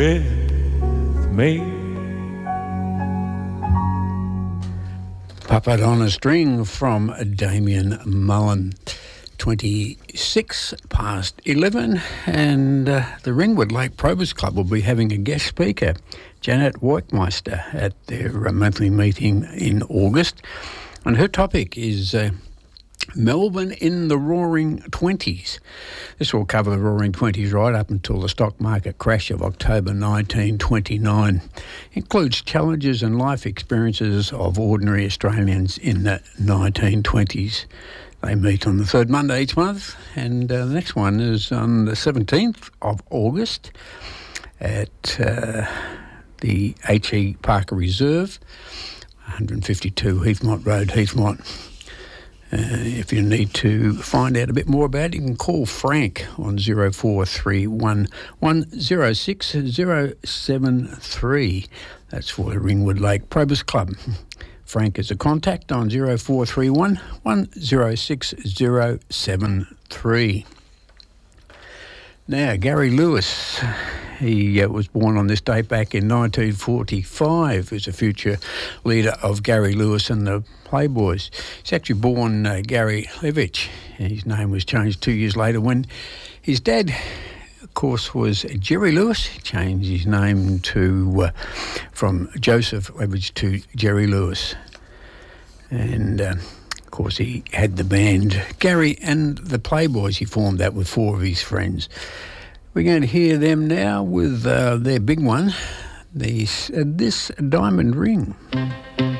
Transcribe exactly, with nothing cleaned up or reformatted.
with me. Puppet on a String from Damien Mullen. twenty-six past eleven, and uh, the Ringwood Lake Probus Club will be having a guest speaker, Janet Weichmeister, at their uh, monthly meeting in August. And her topic is uh, Melbourne in the Roaring Twenties. This will cover the Roaring Twenties right up until the stock market crash of October nineteen twenty-nine. Includes challenges and life experiences of ordinary Australians in the nineteen twenties. They meet on the third Monday each month, and uh, the next one is on the seventeenth of August at uh, the H E Parker Reserve, one fifty-two Heathmont Road, Heathmont. Uh, if you need to find out a bit more about it, you can call Frank on zero four three one, one zero six zero seven three. That's for the Ringwood Lake Probus Club. Frank is a contact on zero four three one, one zero six zero seven three. Now, Gary Lewis, he uh, was born on this date back in nineteen forty-five. Is a future leader of Gary Lewis and the Playboys. He's actually born uh, Gary Levitch. His name was changed two years later when his dad, of course, was Jerry Lewis. He changed his name to uh, from Joseph Levitch to Jerry Lewis. And, uh, of course, he had the band Gary and the Playboys. He formed that with four of his friends. We're going to hear them now with uh, their big one, the, uh, This Diamond Ring.